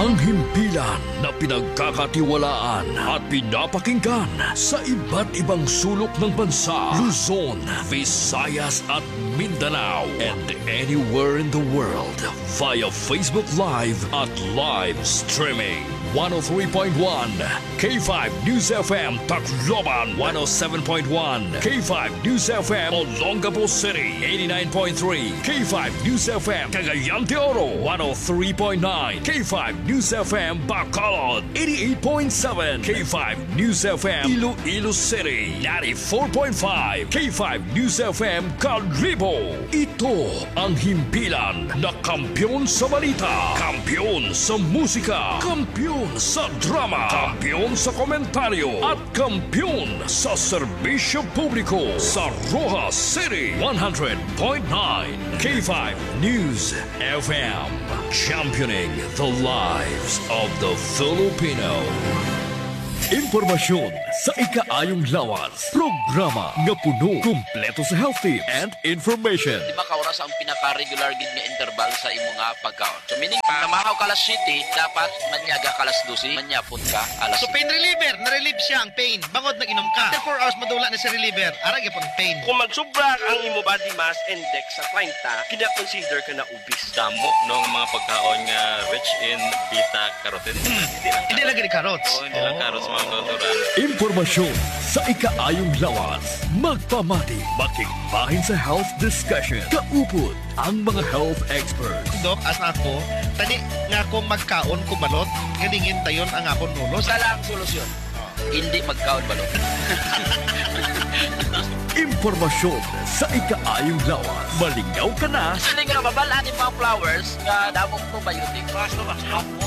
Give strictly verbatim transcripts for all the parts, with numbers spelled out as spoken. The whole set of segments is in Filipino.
Ang himpilan na pinagkakatiwalaan at pinapakinggan sa iba't ibang sulok ng bansa, Luzon, Visayas at Mindanao, and anywhere in the world via Facebook Live at live streaming. one oh three point one K five News F M Tacloban, one oh seven point one K five News F M Olongapo City, eighty-nine point three K five News F M Cagayan de Oro, one oh three point nine K five News F M Bacolod, eighty-eight point seven K five News F M Iloilo City, ninety-four point five K five News F M Calibo. Ito ang himpilan na kampiyon sa balita, kampiyon sa musika, kampiyon sa drama, kampiyon sa komentaryo at kampiyon sa serbisyo publiko sa Rojas City, one hundred point nine K five News F M, championing the lives of the Filipino. Impormasyon sa ikaayong lawas. Programa nga puno, kumpleto sa health tips and information. Di ba kauras ang pinaka-regular gid nga interval sa imo nga pagkaon? So meaning, namahaw ka alas siyete, dapat manyaga ka alas dose, manyapon ka alas So pain reliever, na-relieve siya ang pain. Bangod nag-inom ka. After four hours madula na sa reliever, arag yapon pain. Kung magsubra ang imo body mass index sa thirty, kina-consider ka na obese. Damo no nga mga pagkaon nga rich in beta-carotene. Hindi lang Hindi lagi ni carrots. Oo, hindi lang carrots mga kauturan. Impormasyon sa ikaayong lawas. Magpamati, makikbahin sa health discussion. Kaupod ang mga health experts. Dok, as ako, tani nga akong magkaon kubalot, ganingin tayon ang akong nulos. Sa lang solusyon. Hindi magkaon balot. Impormasyon sa ikaayong lawas. Malingaw ka na. Sili nga babalaan yung mga flowers nga damong probiotic. Basta ba?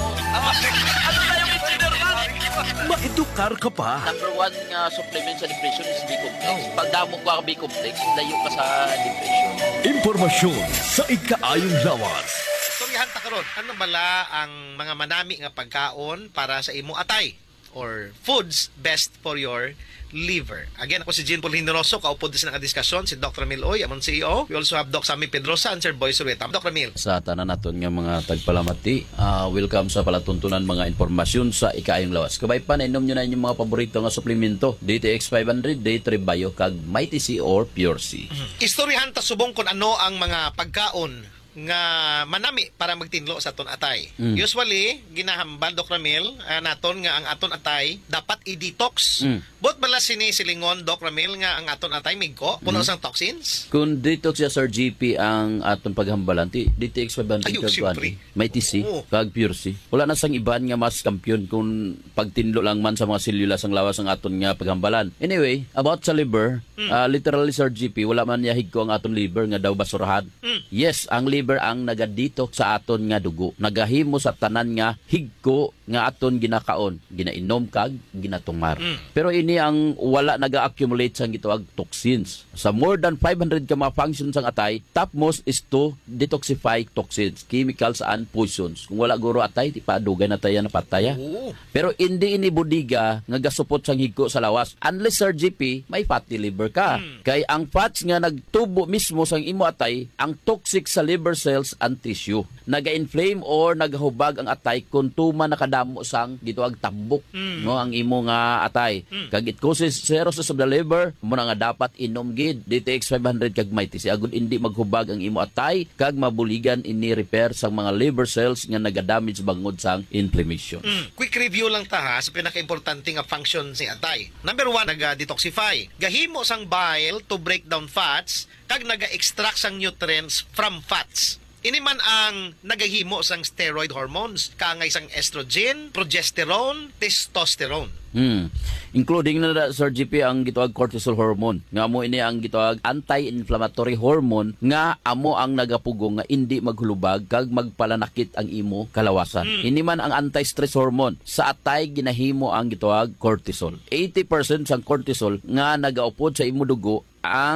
Ano na yung consider man? Maedukar ka pa. Number one nga supplement sa depression is B-complex. Pag damong ko ang B-complex, layo ka sa depression. Impormasyon sa ikaayong lawas. Storyahan ta karon, ano bala ang mga manami nga pagkaon para sa imo atay or foods best for your liver. Again, ako si Jean Paul Hindoroso, kaupod din sa diskusyon si Doctor Emil Oy, among C E O. We also have Doc Sammy Pedrosa and Sir Boy Sureta. Doctor Emil. Sa tanan naton nga mga tagpalamati, uh, welcome sa palatuntunan mga impormasyon sa ikaayong lawas. Kabay pa, nainom nyo na inyong mga paborito nga suplemento. D T X five hundred, Day three Bio, kag Mighty C or Pure C. Mm-hmm. Istoryahan ta subong kung ano ang mga pagkaon nga manami para magtinlo sa aton atay. Mm. Usually, ginahambal Doc Ramil, uh, naton nga ang aton atay dapat i-detox. Mm. Bot bala sini silingon Doc Ramil nga ang aton atay migko puno Mm. sang toxins. Kung detox siya Sir G P ang aton paghambalan, ti D T X five hundred, Ayun, kag siyempre. Mighty C, Oo. kag Pure C. Wala na sang iban nga mas kampiyon kung pagtinlo lang man sa mga selula sang lawas ang aton nga paghambalan. Anyway, about sa liver, Mm. uh, literally Sir G P, wala man yahig ko ang aton liver nga daw basurahan. Mm. Yes, ang liver ang nagadito sa aton nga dugo. Nagahimo sa tanan nga higko nga aton ginakaon, ginainom kag ginatungmar. Mm. Pero ini ang wala naga-accumulate sang gitawag toxins. Sa more than five hundred ka mga functions sang atay, topmost is to detoxify toxins, chemicals and poisons. Kung wala guro atay, ti padugay na tayo na pataya. Oo. Pero hindi ini budiga nga gasupot sang higko sa lawas. Unless Sir G P, may fatty liver ka. Mm. Kay ang fats nga nagtubo mismo sang imo atay, ang toxic sa liver cells and tissue. Naga-inflame or nagahubag ang atay kung tuma nakadamo sang gituag tambok, Mm. no, ang imo nga atay. Mm. Kag it causes cirrhosis of the liver, mo na nga dapat inom gid D T X five hundred kag Mighty C agud hindi maghubag ang imo atay kag mabuligan ini repair sang mga liver cells nga nagadamage bangod sang inflammation. Mm. Quick review lang ta ha sa pinaka-importante nga function si atay. Number one, naga-detoxify. Gahimo sang bile to break down fats kag naga-extract sang nutrients from fats. Ini man ang nagahimo sang steroid hormones, kaangay sang estrogen, progesterone, testosterone. Hmm. Including na na, Sir G P, ang gitawag cortisol hormone. Nga mo ini ang gitawag anti-inflammatory hormone nga amo ang nagapugong nga hindi maghulubag kag magpalanakit ang imo kalawasan. Mm. Ini man ang anti-stress hormone. Sa atay ginahimo ang gitawag cortisol. eighty percent sang cortisol nga nagaupod sa imo dugo ang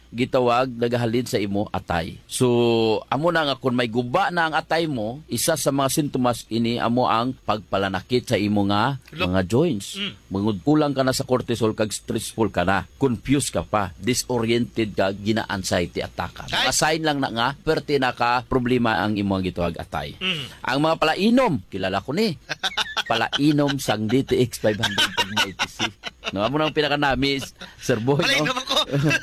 gitawag nagahalin sa imo atay. So amo na nga kung may guba na ang atay mo, isa sa mga sintomas ini amo ang pagpalanakit sa imo nga Look. mga joints. Mm. Mangud kulang ka na sa cortisol kag stressful ka na, confused ka pa, disoriented ka, gina-anxiety attack ka. Ay. Mga sign lang na nga perti na ka problema ang imo gitawag atay. Mm. Ang mga palainom, kilala ko ni. Palainom sang D T X five hundred pag may T C. No, amo nang pinaka-namis, Sir Boy. Malay No? naman ko.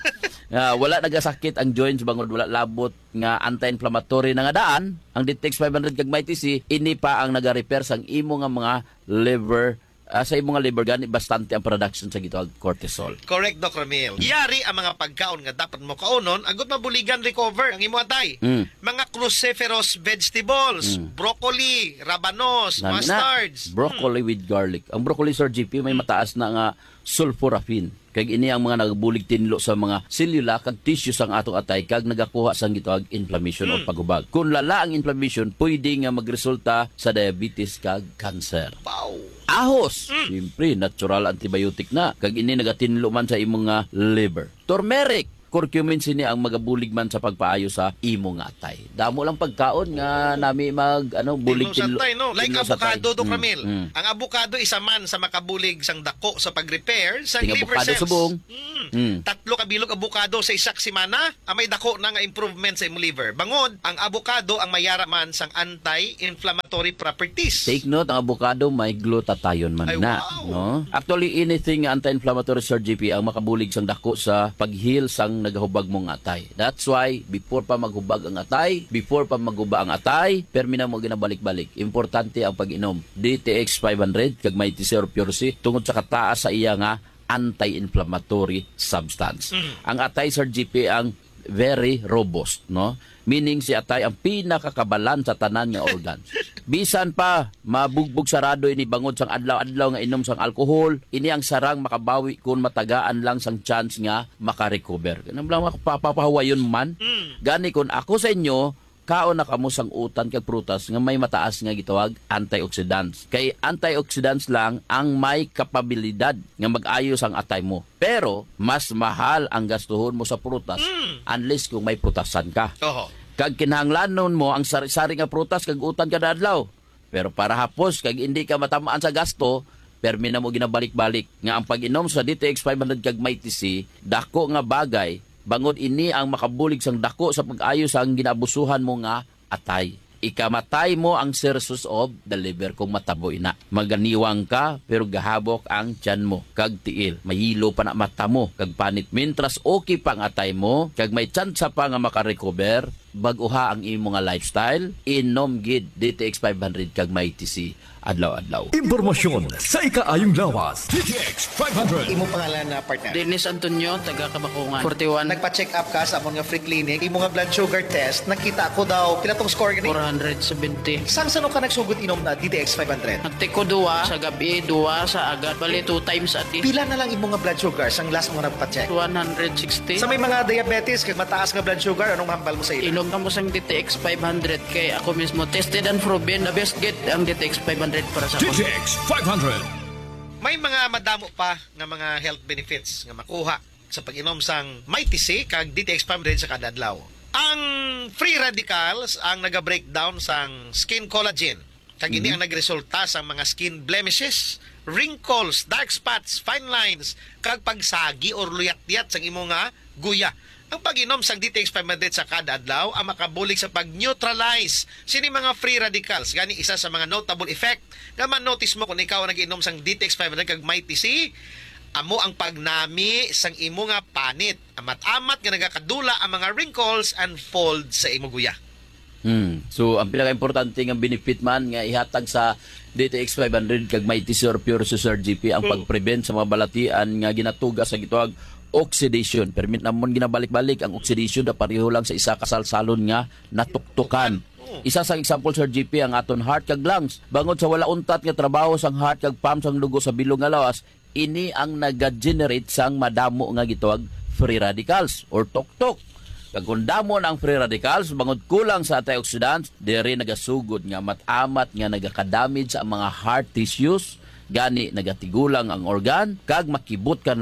Ah, wala nagasakit ang joints bangod wala labot nga anti-inflammatory na nga daan. Ang D T X five hundred kag may T C ini pa ang naga-repair sang imo nga mga liver ah, sa imo nga liver gani bastante ang production sa gitawag cortisol. Correct, Doc Ramil. Yari ang mga pagkaon nga dapat mo kaunon, agot mabuligan recover ang imo atay. Mm. Mga cruciferous vegetables, broccoli, rabanos, Nami na, mustards. broccoli with garlic. Ang broccoli, Sir G P, may mataas na nga sulforaphane. Kag ini ang mga nagbulig tinlo sa mga selula kag tissues ang atong atay kag nagakuha sang gitawag inflammation o paghubag. Kung lala ang inflammation, pwede nga magresulta sa diabetes kag cancer. Wow. Ahos, siyempre natural antibiotic na kag ini nagatinlo man sa imong nga liver. Turmeric, curcumin sini ang magabulig man sa pagpaayo sa imo nga atay. Damo lang pagkaon nga nami mag ano bulig Tinlo sa tay, no? Like tinlo sa tay. avocado, Doc Mm, Ramil. mm. Ang avocado isa man sa makabulig sang dako sa pag-repair sa Ting liver avocado cells. subong. Mm. Mm. Tatlo ka bilog avocado sa isak semana, ang may dako na nga improvement sa imong liver. Bangod, ang avocado ang mayara man sang anti-inflammatory properties. Take note, ang avocado may glutathione man Ay, na. wow. No? Actually, anything anti-inflammatory, Sir G P, ang makabulig sang dako sa pag-heal sang nagahubag mong atay. That's why, before pa maghubag ang atay, before pa maghuba ang atay, permina mo ginabalik-balik. Importante ang pag-inom. D T X five hundred, kag may T C or Pure C, tungod sa kataas sa iya nga anti-inflammatory substance. Ang atay, Sir G P, ang very robust, no? Meaning si atay ang pinakakabalan sa tanan nga organs. Bisan pa mabugbog sarado ini bangod sang adlaw-adlaw nga inom sang alcohol, ini ang sarang makabawi kung matagaan lang sang chance nga makarecover. Kanang lang mapapahawayon man. Gani kun ako sa inyo, kaon na kamo sang utan kag prutas nga may mataas nga gitawag antioxidants. Kay antioxidants lang ang may kapabilidad nga mag-ayos ang atay mo. Pero mas mahal ang gastuhon mo sa prutas unless kung may prutasan ka. Oho. Kag kinahanglanon mo ang sari-sari nga prutas kag utan kada adlaw. Pero para hapos kag hindi ka matamaan sa gasto, permi na mo ginabalik-balik nga ang pag-inom sa D T X five hundred kag may T C dako nga bagay. Bangod ini ang makabulig sang dako sa pag-ayos ang ginabusuhan mo nga atay. Ikamatay mo ang sources of the liver kung mataboy na. Maganiwang ka pero gahabok ang tiyan mo kag tiil. Mahilo pa na mata mo kag panit. Mintras okay pang atay mo kag may tsansa pa nga makarecover, baguha ang imo nga lifestyle, inom gid D T X five hundred kag may T C adlaw-adlaw. Impormasyon sa ikaayong lawas. D T X five hundred. Imo pangalan na partner. Dennis Antonio, taga Kabakungan. forty-one, Nagpa-check up ka sa amon nga free clinic, imo nga blood sugar test, nakita ko daw pila tong score gani. four seventy. Sang sano ka nagsugod inom na D T X five hundred? Nagtiko duwa sa gabi, duwa sa agad. Bali, two times ati. Pila na lang imo nga blood sugar sang last mo nagpa-check? one sixty. Sa may mga diabetes kag mataas nga blood sugar, anong hambal mo sa ila? Inom ka mo sang D T X five hundred kay ako mismo tested and proven. The best get ang D T X five hundred para sa D T ako. X five hundred. May mga madamo pa nga mga health benefits nga makuha sa pag-inom sang may T C kag D T X five hundred sa kada adlaw. Ang free radicals ang naga-breakdown sang skin collagen. Kag ini ang nagresulta sa mga skin blemishes, wrinkles, dark spots, fine lines, kag pagsagi or luyat-yat sang imo nga guya. Ang pag-inom sang D T X five hundred sa kada adlaw ang makabulig sa pag-neutralize sini mga free radicals. Gani isa sa mga notable effect nga man-notice mo kung ikaw ang nag-inom sang D T X five hundred kag may T C, amo ang pagnami sang imo nga panit. Amat-amat nga nagakadula ang mga wrinkles and folds sa imo guya. Hmm. So, ang pinaka-importante nga benefit man nga ihatag sa D T X five hundred kag may T C or Pure Sir G P ang pag-prevent sa mga balatian nga ginatuga sa gitawag oxidation. Permit namon ginabalik-balik ang oxidation na pareho lang sa isa kasalsalon nga natuktukan. Isa sa example, Sir G P, ang aton heart kag lungs. Bangod sa wala untat nga trabaho sang heart kag pump sang dugo sa bilog nga lawas, ini ang naga-generate sang madamo nga gitawag free radicals or tuktok. Kag kung damo na ang free radicals, bangod kulang sa antioxidants, diri nagasugod nga mat-amat nga nagaka-damage sa mga heart tissues, gani nagatigulang ang organ, kag makibot ka na lang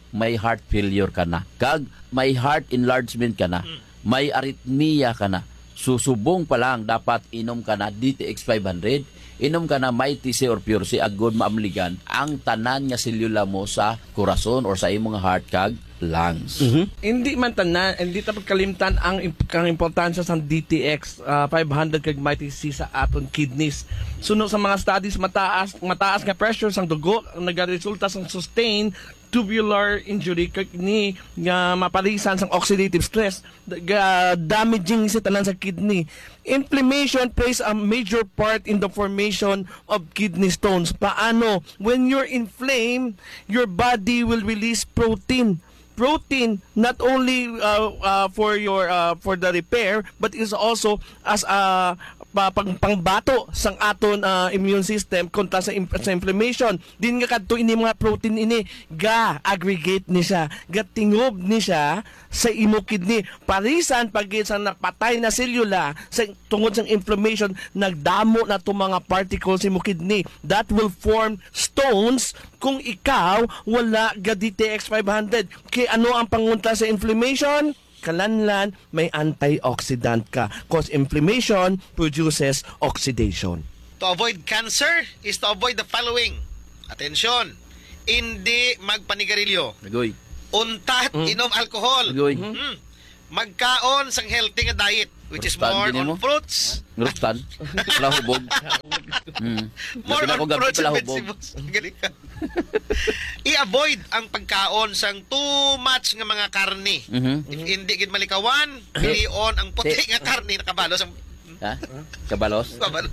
may heart failure ka na. Kag may heart enlargement ka na. May arrhythmia ka na. Susubong pa lang dapat inom ka na D T X five hundred. Inom ka na Mighty C or Pure C agod maamligan ang tanan nga selula mo sa corazon or sa imong heart kag lungs. Hindi man tanan, hindi ta pagkalimtan ang imp- kang importansya sa D T X uh, five hundred kag Mighty C sa aton kidneys. Suno sa mga studies mataas mataas nga pressure sang dugo ang nagaresulta sa sustained tubular injury kag ni nga mapalisan sang oxidative stress ga damaging sa tanan sa kidney. Inflammation plays a major part in the formation of kidney stones. Paano? When you're inflamed, your body will release protein. Protein not only uh, uh, for your uh, for the repair but is also as a pa, pang, pangbato sang aton uh, immune system kontra sa, im- sa inflammation. Din nga kadto ini mga protein ini ga aggregate ni siya, ga tingob ni siya sa imo kidney. Parisan pag sa napatay na selula sa tungod sang inflammation nagdamo na to mga particles sa imo kidney that will form stones kung ikaw wala ga D T X five hundred. Kaya ano ang pangunta sa inflammation? Kalanlan, may antioxidant ka. Cause inflammation produces oxidation. To avoid cancer is to avoid the following. Atensyon, hindi magpanigarilyo. Agoy. Untat, inom alcohol. Agoy. Mm. Magkaon sang healthy nga diet which is Rustan, more gini on mo? fruits. Ngrustan. Palahubog. Hmm. More Labi na ako on gabi fruits and palahubog. vegetables. Galing ka. I-avoid ang pagkaon sang too much nga mga karne. Mhm. If hindi gid malikawan, pilion ang puti nga karne nakabalo sa Ha? Kabalos? kabalo.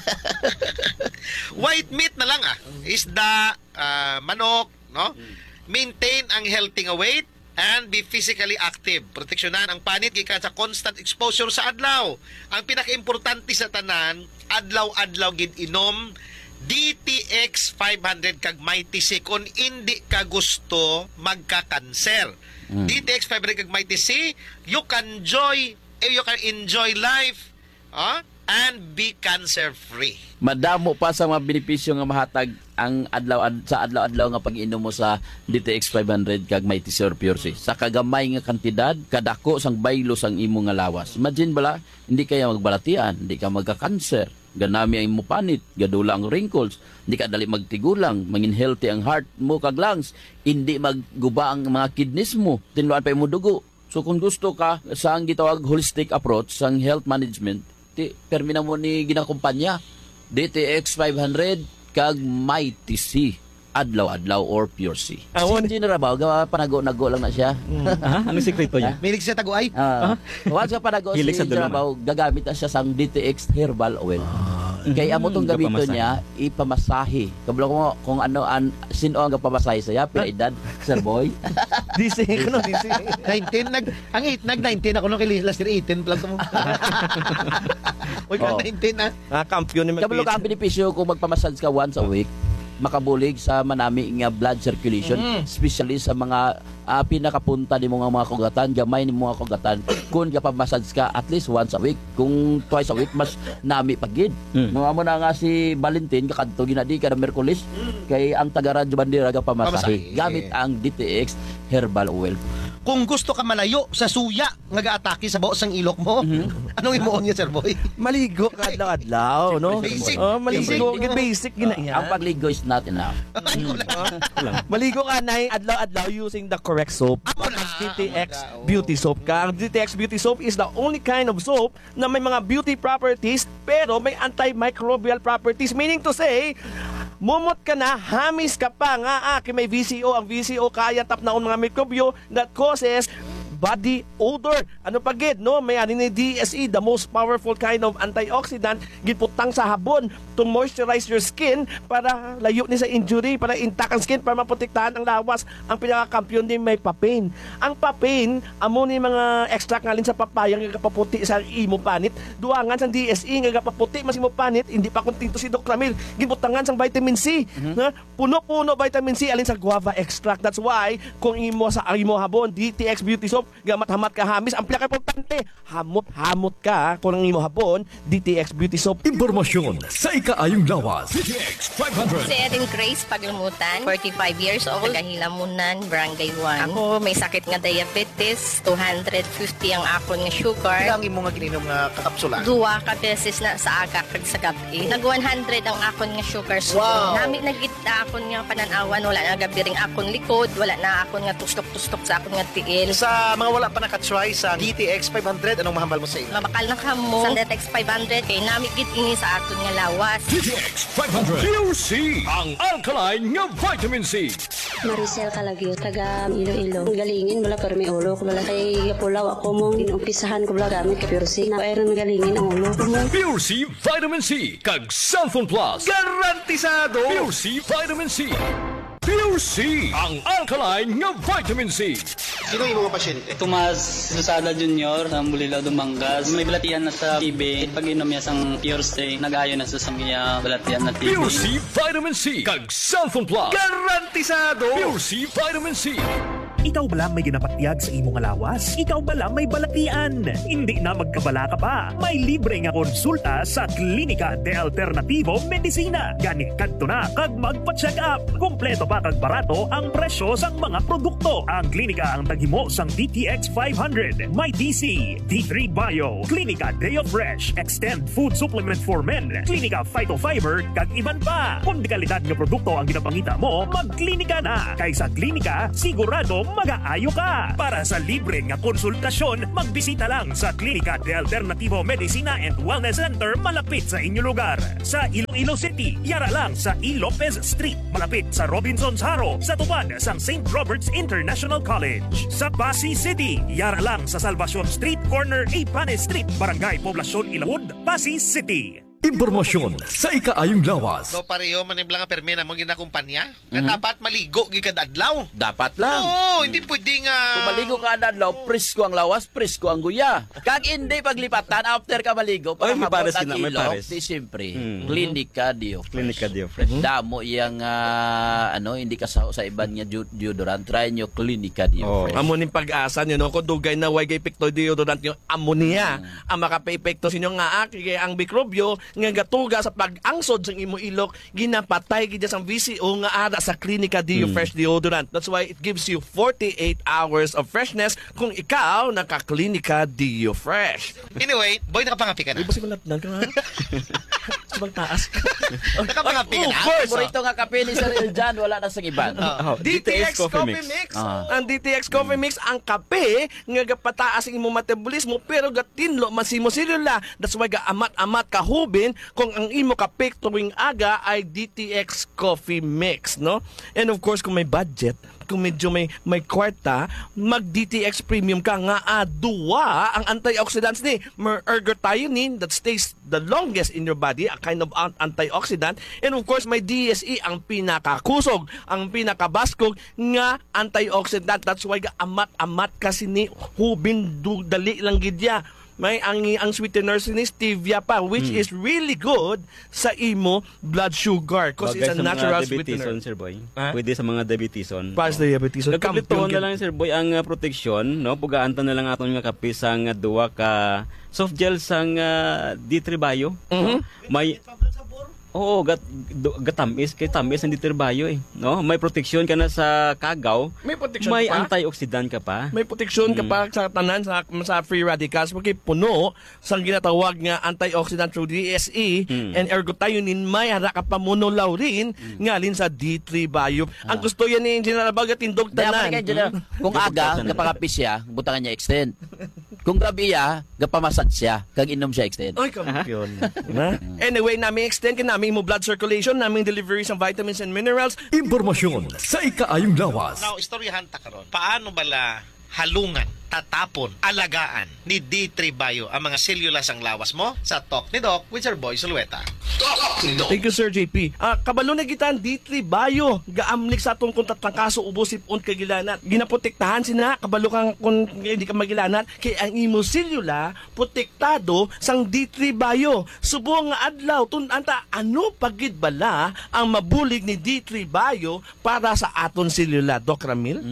White meat na lang ah. Isda, ah, manok, no? Maintain ang healthy nga weight and be physically active. Proteksyonan ang panit gikan sa constant exposure sa adlaw. Ang pinakaimportante sa tanan, adlaw-adlaw gid inom D T X five hundred kag Mighty C kung hindi ka gusto magka-cancer. D T X five hundred kag Mighty C, you can enjoy eh, you can enjoy life, ah, and be cancer free. Madamo pa sa mga benepisyo nga mahatag ang adlaw ad, sa adlaw-adlaw nga pag-inom mo sa D T X five hundred kag Mighty C or Pure C. Sa kagamay nga kantidad, kadako sang baylo sang imo nga lawas. Imagine bala, hindi kaya magbalatian, hindi ka magka-cancer, ganami ang imo panit, gadula ang wrinkles, hindi ka dali magtigulang, mangin healthy ang heart mo kag lungs, hindi magguba ang mga kidneys mo, tinluan pa imo dugo. So kung gusto ka sa ang gitawag holistic approach sang health management, ti permina mo ni ginakumpanya D T X five hundred kag Mighty C adlaw-adlaw or Pure C. Awon. Hindi na rabaw, gawa panago-nago lang na siya. Ah, anong sekreto niya? Milig siya taguay. Ah, once ka panago si Hilig sa dulungan. rabaw, gagamit na siya sang D T X herbal oil. Kaya amo tong gamito Gapamasahe. niya ipamasahe. Kabalo ko kung ano an sino ang gapamasahe saya, pila edad, Sir Boy. D C ko no, D C. nineteen nag ang eight nag nineteen ako nung kay last year eighteen plus mo. Oy ka Oh. nineteen ah. Ah, kampiyon ni Kabalo ka ang benepisyo kung magpamassage ka once a week, makabulig sa manami nga blood circulation, especially sa mga ah, pinakapunta ni mga mga kugatan, gamay ni mga kugatan. Kung kapamassage ka at least once a week, kung twice a week mas nami pagid. Mm. Mga mo na nga si Valentin kakadto ginadi ka na Merkulis kay ang taga Radyo Bandera ga pamasahe Pamasahe. gamit ang D T X herbal oil. Kung gusto ka malayo sa suya nga gaatake sa buos ng ilok mo, anong imuon niya, Sir Boy? Maligo ka adlaw-adlaw, no? Basic. Oh, maligo, Basic. basic gina yan. Ang pagligo is not enough. Maligo ka na adlaw-adlaw using the correct soap. Amo na. D T X Beauty Soap ka. Ang D T X Beauty Soap is the only kind of soap na may mga beauty properties pero may antimicrobial properties. Meaning to say, mumot ka na, hamis ka pa nga, ah, kay may V C O. Ang V C O kaya tap na ang mga mikrobyo that causes body odor. Ano pa gid, no? May ani ni D S E, the most powerful kind of antioxidant, giputang sa habon to moisturize your skin para layo ni sa injury, para intact ang skin, para maprotektahan ang lawas. Ang pinakakampiyon din may papain. Ang papain, amo ni mga extract ngalin sa papaya nga kapaputi sa imo panit. Duangan sang D S E nga kapaputi mas imo panit, hindi pa kunting to si Doc Ramil. Gibutangan sang vitamin C. Na puno-puno vitamin C alin sa guava extract. That's why kung imo sa imo habon D T X Beauty Soap, gamat-hamat ka hamis, ang pinaka-importante, hamot-hamot ka kung ang imo hapon, D T X Beauty Soap. Impormasyon sa ikaayong lawas. D T X five hundred. Si Erin Grace Paglumutan, forty-five years old, taga-Hilamunan, Barangay one. Ako may sakit nga diabetes, two hundred fifty ang akon nga sugar. Ang imo nga gininom nga kakapsula. Duwa ka beses na sa aga kag sa gabi. Nag one hundred ang akon nga sugar. So, Wow. nami nagita akon nga pananawan, wala na gabi ring akon likod, wala na akon nga tustok-tustok sa akon nga tiil. Sa mga wala pa nakatry sa D T X five hundred, anong mahambal mo sa ila? Mabakal na kamo sa D T X five hundred kay nami gid ini sa aton nga lawas. D T X five hundred. Pure C. Ang alkaline nga vitamin C. Maricel Calagyo, taga Iloilo. Ang galingin, wala pero may ulo ko. Wala kay Pulaw ako mong inumpisahan ko wala gamit kay Pure C. Na ayron galingin ang ulo ko mong. Pure C Vitamin C. Kag Cellphone Plus. Garantisado! Pure C Vitamin C. Pure C. Ang alkaline nga vitamin C. Sino yung mga pasyente? Tomas Susada Junior sa Bulila Dumangas. May balatian na sa T B. Pag inom niya sang Pure C, nag-ayo na sa samya balatian na T B. Pure C Vitamin C. Kag Cellphone Plus. Garantisado! Pure C Vitamin C. Ikaw ba lang may ginapatyag sa imong alawas? Ikaw ba lang may balatian? Hindi na magkabala ka pa. May libre nga konsulta sa Klinika de Alternativo Medicina. Gani kadto na kag magpa-check up. Kompleto pa kag barato ang presyo sang mga produkto. Ang klinika ang taghimo sang D T X five hundred, may D C, D three Bio, Klinika Deo Fresh, Extend Food Supplement for Men, Klinika Phytofiber kag iban pa. Kung di kalidad nga produkto ang ginapangita mo, magklinika na. Kay sa klinika, sigurado mag-aayo ka. Para sa libre nga konsultasyon, magbisita lang sa Klinika de Alternativo Medicina and Wellness Center malapit sa inyong lugar. Sa Iloilo City, yara lang sa E. Lopez Street, malapit sa Robinson's Haro, sa tupad sang Saint Robert's International College. Sa Pasig City, yara lang sa Salvacion Street, corner A. Pane Street, Barangay Poblacion Ilawod, Pasig City. Impormasyon sa ikaayong lawas. No pareho man lang ang permina mo ginakumpanya. Mm-hmm. Dapat maligo gid adlaw. Dapat lang. Oo, hindi pwede nga. Kung maligo ka na adlaw, presko ang lawas, presko ang guya. Kag hindi paglipatan, after ka maligo, Oy, may hapon pares at yun na, may ilog, pares. di siyempre, Mm. Klinika Dio Fresh. Klinika Dio Fresh. Damo iyang, ah, ano, hindi ka sa, sa iban nga deod- deodorant, try nyo Klinika Dio Oh. Fresh. Amo ning pag-asa nyo, no? Kung dugay na way kay pekto deodorant nyo, ammonia. Ang makape-epekto sa inyo nga aki, kaya ang mikrobyo, nga gatuga sa pag-angsod sa imo ilok, ginapatay gid sang V C O nga ada sa Klinika Dio Fresh Deodorant. That's why it gives you forty-eight hours of freshness kung ikaw naka-Klinika Dio Fresh. Anyway, boy, nakapangapi ka na. Ibo si malatnan ka nga. Sabang taas. Nakapangapi ka Of na. course. Paborito nga kape ni Sir Eljan, wala na sa iban. Oh, D T X Coffee Mix. Ah. Ang D T X Coffee Mix, ang kape nga gapataas ang imong metabolismo pero gatinlo masimo selula. That's why ga amat-amat kahubin kung ang imo kape tuwing aga ay D T X Coffee Mix, no? And of course, kung may budget, kung medyo may may kwarta, mag D T X Premium ka nga aduwa ang antioxidants ni mer ergothioneine that stays the longest in your body, a kind of an- antioxidant, and of course may D S E ang pinakakusog, ang pinakabaskog nga antioxidant. That's why ga amat-amat kasi ni hubin du, dali lang gidya. May ang ang sweetener ni stevia pa, which Mm. is really good sa imo blood sugar because it's a Bagay sa mga natural diabeteson, sweetener. Sir Boy. Ha? Pwede sa mga diabeteson. Para sa diabetes. So, Nagkaplituon na lang, Sir Boy, ang uh, proteksyon, no? Pugaantan na lang aton nga kape sang uh, duwa ka soft gel sang uh, D three Bio. No? May Oo, gat, do- gatamis, kay tamis ang D three Bio eh, no? May proteksyon ka na sa kagaw. May proteksyon May pa. antioxidant ka pa. May proteksyon ka pa sa tanan sa, sa free radicals porque puno sa ginatawag nga antioxidant through D S E Mm. and ergothioneine may hara ka pa monolaw rin ngalin sa D three Bio. Ang gusto yan ni Engineer Abaga tindog Kaya tanan. man kay kung aga gapakapi siya, butangan niya extend. Kung gabi ya, gapamasad siya, kag inom siya extend. Ay, kampiyon. Na? Anyway, namin extend ka namin mo blood circulation, namin delivery ng vitamins and minerals. Impormasyon sa ikaayong lawas. Now, istoryahan ta karon. Paano bala halungan, tatapon, alagaan ni D three Bio ang mga selula sang lawas mo sa Talk ni Doc with Sir Boy Sulueta. Talk ni Doc. Thank you, Sir J P. Ah, kabalo na gitan D three Bio. Gaamlik sa atong kung tatangkaso ubos sipon kagilanat. Ginaprotektahan sina kabalo kang kung hindi ka magilanat kay ang imo selula protektado sang D three Bio. Subo nga adlaw tun-anta ano pagid bala ang mabulig ni D three Bio para sa aton selula, Doc Ramil? Mm.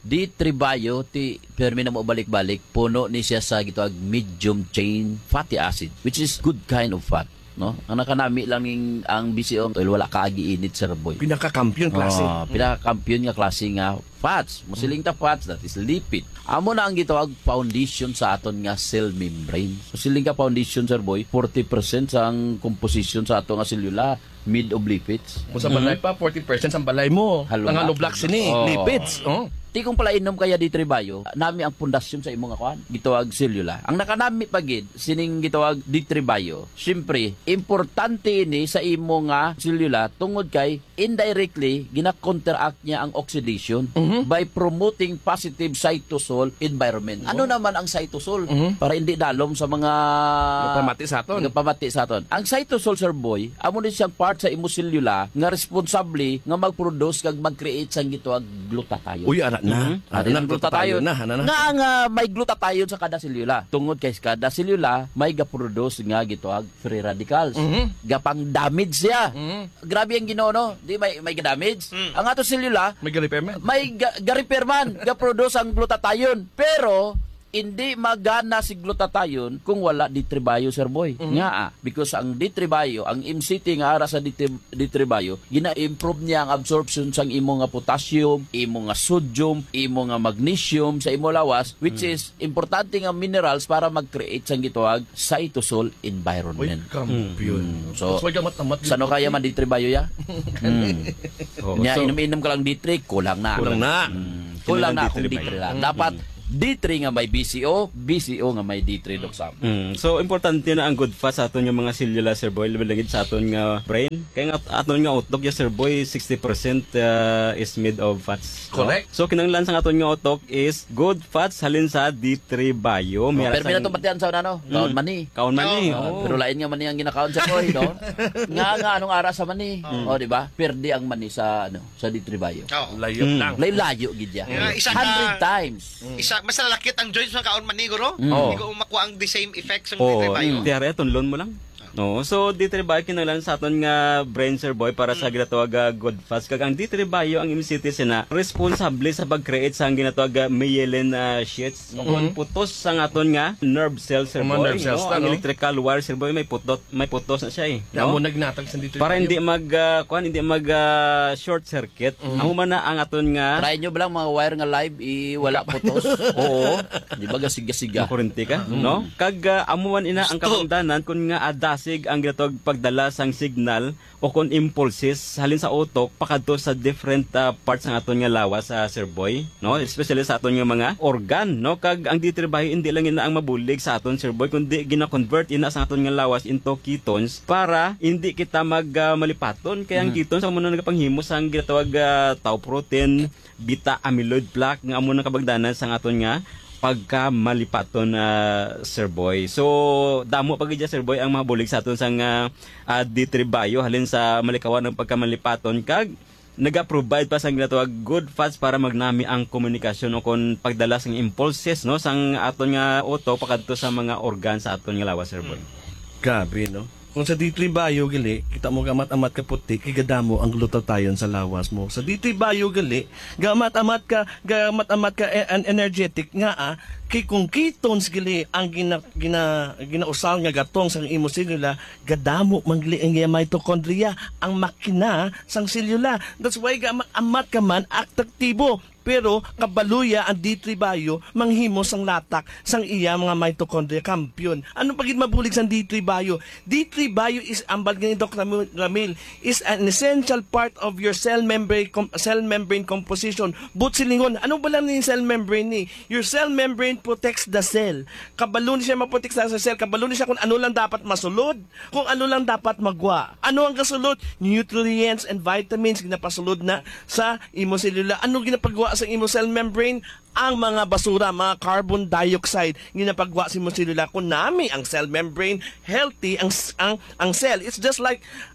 D three bio ti permi na mo balik-balik puno ni siya sa gitawag medium chain fatty acid which is good kind of fat. No? Ang nakanami lang yung, ang B C O oil wala kaagi init sir boy. Pinaka-kampiyon klase. Oh, pinaka-kampiyon nga klase nga fats. Musiling ta fats that is lipid. Amo na ang gitawag foundation sa aton nga cell membrane. Musiling ka foundation sir boy, forty percent sa ang composition sa aton nga selula made of lipids. Kung sa balay pa forty percent sa balay mo. Halo ang na. halo black sini, Oh. lipids. Oh. Ti kung pala inom kaya D three bio, nami ang pundasyon sa imong akuan, gitawag selula. Ang nakanami pagid sining gitawag D three bio. Syempre, importante ini sa imo nga selula tungod kay indirectly gina-counteract niya ang oxidation Mhm. by promoting positive cytosol environment. Ano naman ang cytosol? Mhm. Para hindi dalom sa mga Nagpamati sa aton. Nagpamati sa aton. Ang cytosol sir boy, amo ni siyang part sa imo selula nga responsable nga mag-produce kag mag-create sang gitawag glutathione. Uy, ara na. Mhm. Ara na glutathione na, ana na. Nga nga may glutathione sa kada selula. Tungod kay kada selula may ga-produce nga gitawag free radicals. Mhm. Gapang damage siya. Mhm. Grabe ang Ginoo no. Di may may damage. Ang ato selula May ga-repairment. may ga- ga-repair man, ga-produce ang glutathione. Pero hindi magana si glutathione kung wala D three bio sir boy. Nga ah, because ang D three bio, ang M C T nga ara sa D three bio, gina-improve niya ang absorption sang imo nga potassium, imo nga sodium, imo nga magnesium sa imo lawas which is importante nga minerals para mag-create sang gitawag cytosol Uy, environment. kampiyon. So, So, gamat-amat. sano kaya man D three bio ya? Hmm. Oh, Nya so, inom-inom ka lang D three, kulang na. Kulang na. Hmm. Kulang na Kailangan kung D D three three ba? lang. Dapat D three nga may B C O, B C O nga may D three doksam. Mm. So importante na ang good fat sa aton yung mga selula sir boy labalangid sa aton nga brain. Kaya nga aton nga utok ya sir boy sixty percent uh, is made of fats. no? Correct. So kinahanglan sa aton nga utok is good fats halin sa D three bio. May Pero minatong batian sa ano, kaon man ni. Kaon man ni. Ah, Oh. pero lain nga mani ang ginakaon sa boy, no? nga nga anong ara sa mani. O di ba? Perdi ang mani sa ano, sa D three bio. Oo. Layo Mm. lang. Layo gid ya. Yeah, isa one hundred ka- times. Isa, mas lalakit ang joints mga kaon man ni guro. Mm. Hindi ko makuha ang the same effects ng Oh, D three bio. tiyari tunlon mo lang. No, so D three bio kinahanglan sa aton nga brain sir boy para sa ginatawag nga good fats kag ang D three bio ang M C T sina responsable sa pag-create sa ang ginatawag nga myelin uh, sheets kung putos sa aton nga nerve cells sir Mga boy. nerve cells no? ta, Ang no? electrical wire sir boy may putot may putos na siya eh. Kaya No? mo nagnatag sa D three Para bio. hindi mag uh, kuan hindi mag uh, short circuit. Amo man na ang aton nga Try nyo ba lang mga wire nga live i wala putos? oo, Di ba gasiga-siga? makurente ka, no? Kag uh, amo man ina ang kamangdanan kun nga adasig ang ginatawag pagdala sang signal o kon impulses halin sa utok pakadto sa different uh, parts ng aton nga lawas sa sir boy, no? Especially sa aton nga mga organ, no? Kag ang D three bio hindi lang ina ang mabulig sa aton sir boy kundi gina-convert ina sa aton nga lawas into ketones para hindi kita mag uh, malipaton kaya ang ketones amo na nagapanghimo sang ginatawag uh, tau protein, beta amyloid plaque nga amo na kabagdanan sa aton nga pagka malipaton na uh, sir boy. So damo pag sir boy ang mabulig sa aton sang uh, uh, D three bio halin sa malikawan ng pagka malipaton kag naga-provide pa sang ginatawag good fats para magnami ang komunikasyon o kon pagdala sang impulses no sang aton nga utok pakadto sa mga organ sa aton nga lawas sir boy. Gabi, no? Kung sa D three bio gali, kita mo gamat-amat ka puti, kigadamo ang glutathione sa lawas mo. Sa D three bio gali, gamat-amat ka, gamat-amat ka e- an energetic nga ah, kay kung ketones gali ang gina, gina, ginausal nga gatong sang imo selula, gadamo mangli ang iya mitochondria, ang makina sang selula. That's why gamat-amat ka man aktibo. Pero kabaluya ang D three bio manghimo sang latak sang iya mga mitochondria kampiyon. Ano pagid mabulig sang D three bio? D three bio is ambal ni Doc Ramil is an essential part of your cell membrane com- cell membrane composition. But silingon, ano ba lang ni cell membrane ni? Your cell membrane protects the cell. Kabalo ni siya maprotek sa cell, kabalo ni siya kung ano lang dapat masulod, kung ano lang dapat magwa. Ano ang kasulod? Nutrients and vitamins ginapasulod na sa imo selula. Ano ginapagwa sa imo cell membrane? Ang mga basura, mga carbon dioxide ginapagwa sa imo selula. Kung nami ang cell membrane healthy ang ang ang cell, it's just like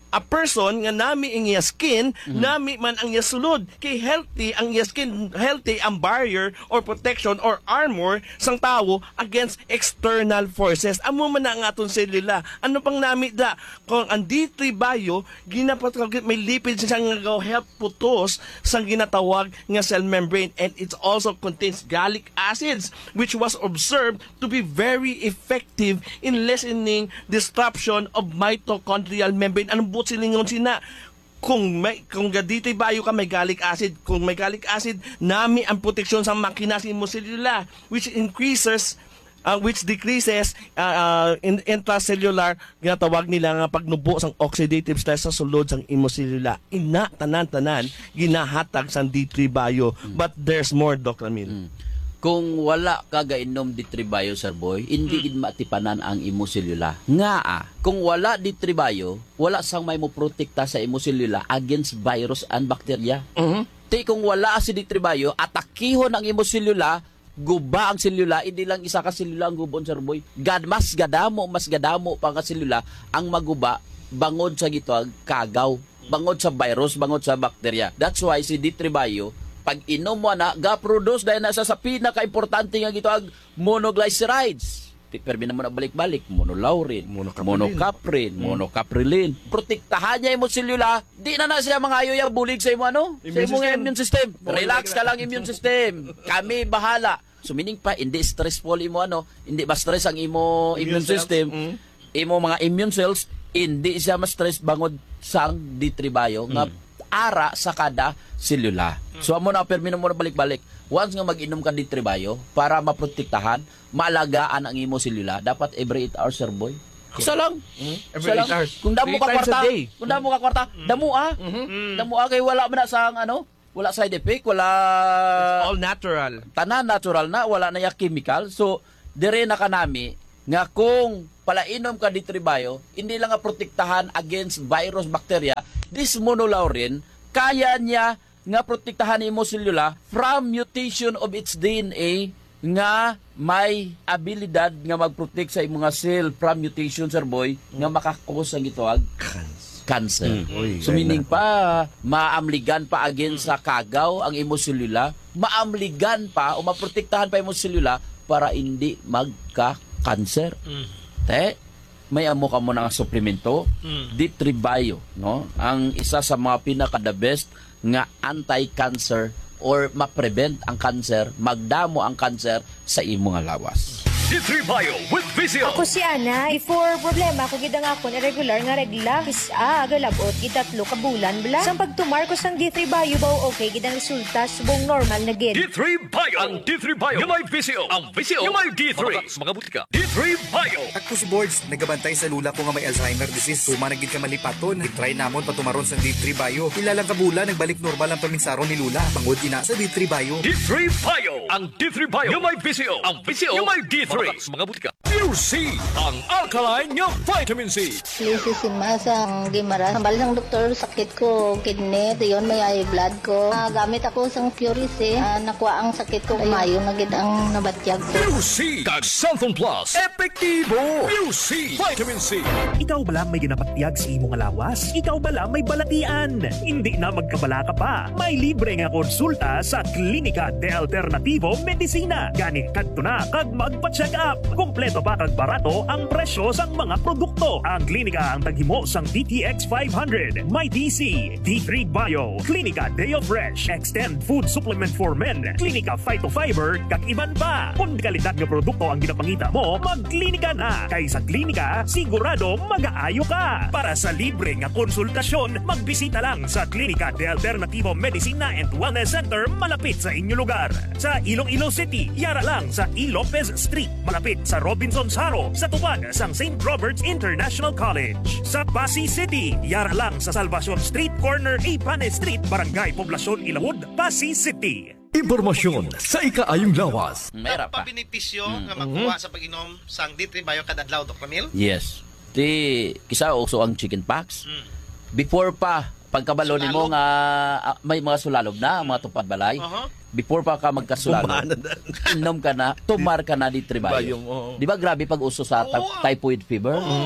a person nga nami ang iya skin, mm-hmm. nami man ang iya sulod. Kay healthy ang iya skin, healthy ang barrier or protection or armor sang tawo against external forces. Amo man na ang aton selula. Ano pang nami da? Kung ang D three bio, ginapat may lipid siya nga go help putos sang ginatawag nga cell membrane, and it also contains gallic acids which was observed to be very effective in lessening disruption of mitochondrial membrane. Anong buot silingon sina? Kung may kung gaditi bayo ka may gallic acid, kung may gallic acid, nami ang proteksyon sa makina sa imong selula, which increases uh, which decreases uh, uh, in intracellular, ginatawag nila nga pagnubo sang oxidative stress sa sulod sang imong selula. Ina tanan-tanan ginahatag sang D three bio. Mm. But there's more, Doctor Emil. Mm. Kung wala ka gainom D three bio, Sir Boy, hindi gid matipanan ang imo selula. Nga ah, kung wala D three bio, wala sang may mo protekta sa imo selula against virus and bacteria. Mm-hmm. Ti kung wala si D three bio, atakihon ang imo selula, guba ang selula, hindi lang isa ka selula ang gubon, Sir Boy. Gad mas gadamo, mas gadamo pa nga selula ang maguba bangod sa gitwag kagaw, bangod sa virus, bangod sa bacteria. That's why si D three bio, pag inom mo na, ga-produce dahil nasa sa pinaka-importante nga gito ang monoglycerides. Permi na mo na balik-balik, monolaurin, monocaprin, mm. monocaprilin. Protektahan niya yung selula, di na na siya mga ayoy bulig sa imo ano? Sa imong immune system. Relax ka lang immune system. Kami bahala. So meaning pa, hindi stressful imo ano, hindi ba stress ang imo immune, immune system, mm. imo mga immune cells, hindi siya ma-stress bangod sang D three bio, mm. nga ara sa kada selula. So amo na permi na mo na balik-balik. Once nga mag-inom ka D three bio para maprotektahan, maalagaan ang imo selula, dapat every eight hours, Sir Boy. Isa lang. Mm-hmm. Every eight hours. Kung damo ka kwarta, kung damo ka kwarta, damo ah. Mm-hmm. Damo ah kay wala man na sang ano, wala side effect, wala. It's all natural. Tanan natural na, wala na ya chemical. So dire na kanami nga kung palainom ka D three bio, hindi lang nga protektahan against virus, bacteria, this monolaurin kaya niya nga protektahan imo selula from mutation of its D N A nga may abilidad nga magprotect sa imong cell from mutation, Sir Boy, nga makakos ang gitawag cancer. Mm. Oy, so meaning pa maamligan pa against sa kagaw ang imo selula, maamligan pa o maprotektahan pa imo selula para hindi magka-cancer. Mm. Te, may amo ka mo ng suplemento, mm. D three bio, no? Ang isa sa mga pinaka-the best nga anti-cancer or ma-prevent ang cancer, magdamo ang cancer sa imong lawas. D three bio with Vizio. Ako si Ana. Before problema, ako gidang akon irregular nga regla. Isa, agalabot, gitatlo ka bulan bla. Sang pagtumar ko sang D three bio bao okay, gidang resulta subong normal na gid. D three bio. Ang D three bio. Yung may Vizio. Ang Vizio. Yung may D three. Mga butika. D three bio. Ako si Boards, nagabantay sa lula ko nga may Alzheimer disease. Tuma nagid ka malipaton. Nag-try namon patumaron sa D three bio. Ilalang kabulan, nagbalik normal ang paminsaron ni Lula. Pangod ina sa D three bio. D three bio. Ang D three bio. Yung may Vizio. Ang Vizio. Yung may D three. Mga butika. Pure C, ang alkaline ng vitamin C. Lisi si Masang Gimara. Ang bali ng doktor, sakit ko, kidney. Yun, may ay blood ko. Uh, gamit ako sang Pure C. Uh, nakuha ang sakit ko. Mayo, nagid ang nabatyag ko. Pure C, kag Santhon Plus. Epektibo. Pure C, vitamin C. Ikaw ba lang may ginapatyag sa imong alawas? Ikaw ba lang may balatian? Hindi na magkabala ka pa. May libre nga konsulta sa Klinika de Alternativo Medicina. Gani kadto na kag magpa-check up. Kompleto pa kag barato ang presyo sang mga produkto. Ang klinika ang taghimo sang D T X five hundred, My D C, D three Bio, Klinika Deo Fresh, Extend Food Supplement for Men, Klinika Phytofiber, kag iban pa. Kung kalidad nga produkto ang ginapangita mo, magklinika na. Kay sa klinika, sigurado mag-aayo ka. Para sa libre nga konsultasyon, magbisita lang sa Klinika de Alternativo Medicina and Wellness Center malapit sa inyo lugar. Sa Iloilo City, yara lang sa E. Lopez Street, malapit sa Robinson Saro, sa tupad sang Saint Robert's International College. Sa Pasig City, yara lang sa Salvacion Street, corner Ipane Street, Barangay Poblacion Ilawod, Pasig City. Impormasyon sa ikaayong lawas. Meron pa benepisyo mm. nga makuha mm-hmm. sa pag-inom sang D three bio kada adlaw, Doctor Emil? Yes. Ti kisa also ang chicken pox. Mm. Before pa pagkabalo nimo nga uh, may mga sulalog na, mga tupad balay. Uh-huh. Before pa ka magkasulalog, inom ka na, tumar ka na D three bio. Di ba grabe pag uso sa oh. typhoid fever? Uh-huh.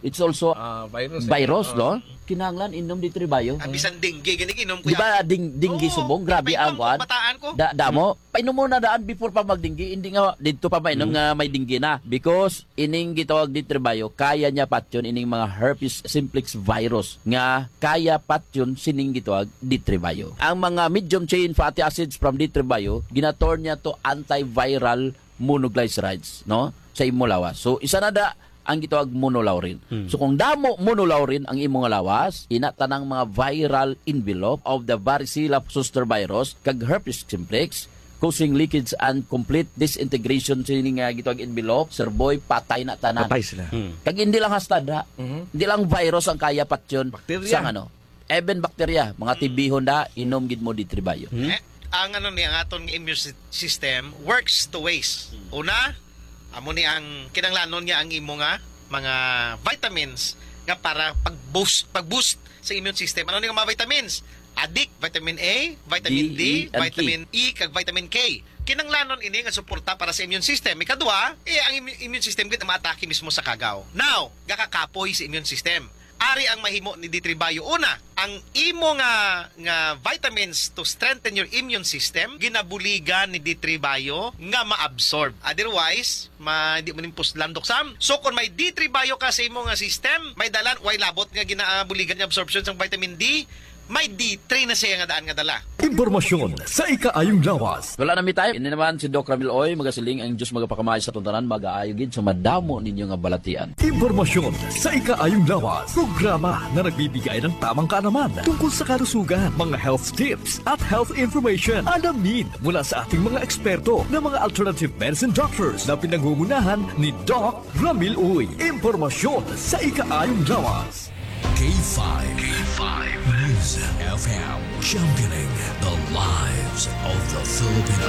it's also Ah, virus. eh. virus, Oh. no? Kinahanglan inom D three bio. Ang bisan dinggi gani inom ko. Di ba ding dinggi subong grabe ang kwan. Bataan ko. Da, da mo, painom mo na daan before pa magdinggi, hindi nga dito pa mainom nga may dinggi na because ining gitawag D three bio kaya niya patyon ining mga herpes simplex virus nga kaya patyon sining gitawag D three bio. Ang mga medium chain fatty acids from D three bio ginator niya to antiviral monoglycerides, no? Sa imo lawas. So isa na da ang gitawag monolaurin. Hmm. So kung damo monolaurin ang imong lawas, ina tanang mga viral envelope of the varicella zoster virus kag herpes simplex causing leakage and complete disintegration sining nga gitawag envelope, serboy patay na tanan. Patay sila. Hmm. Kag hindi lang hasta da, Mhm. hindi lang virus ang kaya patyon Bakterya. sa ano. Even bakterya, mga tibihon da inom gid mo D three bio. Eh, ang ano ni ang aton nga immune sy- system works two ways. Una, amo ni ang kinanglanon niya ang imo nga mga vitamins nga para pag-boost pag-boost sa immune system. Ano ni nga mga vitamins? Adik, vitamin A, vitamin D, D, E, and vitamin E, kag vitamin K. Kinanglanon ini nga suporta para sa immune system. Ikadua, eh ang immu- immune system gid maatake mismo sa kagaw. Now, gakakapoy sa immune system. Ari ang mahimo ni D three bio. Una, ang imo nga nga vitamins to strengthen your immune system ginabuligan ni D three bio nga ma-absorb. Otherwise, ma di mo nimpos landok sam. So kung may D three bio ka sa imo nga system, may dalan way labot nga ginabuligan nga absorption sa vitamin D, may D three na siya nga daan nga dala. Impormasyon sa ikaayong lawas. Wala na mi tayo. Ini naman si Doc Ramil Oy, magasiling ang Diyos magapakamayo sa tuntanan, mag-aayo gid sa madamo ninyo nga balatian. Impormasyon sa ikaayong lawas. Programa na nagbibigay ng tamang kaalaman tungkol sa kalusugan, mga health tips at health information. Alamin mula sa ating mga eksperto na mga alternative medicine doctors na pinangungunahan ni Doc Ramil Oy. Impormasyon sa ikaayong lawas. K five. K five. News F M. Championing the lives of the Filipino.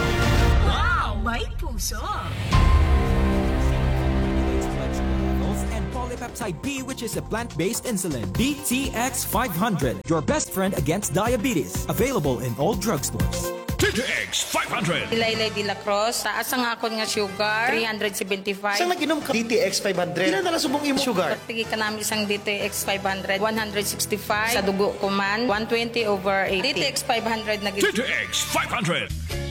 Wow! May puso! And polypeptide B, which is a plant-based insulin. D T X five hundred, your best friend against diabetes. Available in all drugstores. D T X five hundred. Ilaylay de la Cruz, taas ang akon nga sugar, three seventy-five. Saan nag-inom ka D T X five hundred? Ilan na nasubong imo sugar? Pagtigi ka namin isang D T X five hundred, one sixty-five. Sa dugo ko man, one twenty over eighty. D T X five hundred na D T X five hundred.